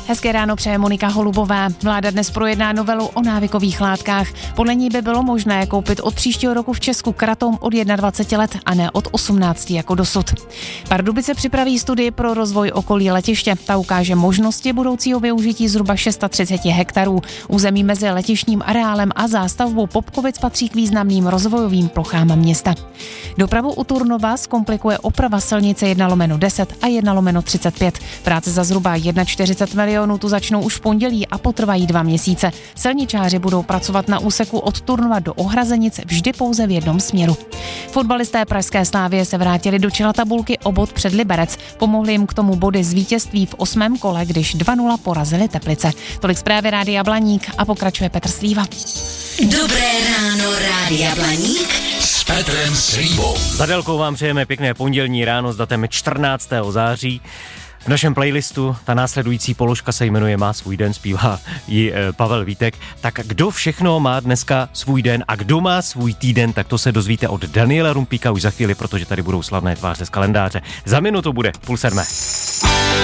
Hezké ráno přeje Monika Holubová. Vláda dnes projedná novelu o návykových látkách. Podle ní by bylo možné koupit od příštího roku v Česku kratom od 21 let a ne od 18 jako dosud. Pardubice připraví studii pro rozvoj okolí letiště. Ta ukáže možnosti budoucího využití zhruba 630 hektarů. Území mezi letištním areálem a zástavbou Popkovic patří k významným rozvojovým plochám města. Dopravu u Turnova zkomplikuje oprava silnice 1/10 a 1/35. Práce za zhruba 41 milionů tu začnou už v pondělí a potrvají 2 měsíce. Silničáři budou pracovat na úseku od Turnova do Ohrazenic vždy pouze v jednom směru. Fotbalisté pražské Slavie se vrátili do čela tabulky o bod před Liberec. Pomohli jim k tomu body z vítězství v 8. kole, když 2-0 porazili Teplice. Tolik zprávy Rádia Blaník a pokračuje Petr Slíva. Dobré ráno, Rádia Blaník s Petrem Slívou. Za délkou vám přejeme pěkné pondělní ráno s datem 14. září. V našem playlistu ta následující položka se jmenuje Má svůj den, zpívá ji Pavel Vítek. Tak kdo všechno má dneska svůj den a kdo má svůj týden, tak to se dozvíte od Daniela Rumpíka už za chvíli, protože tady budou slavné tváře z kalendáře. Za minutu bude 6:30.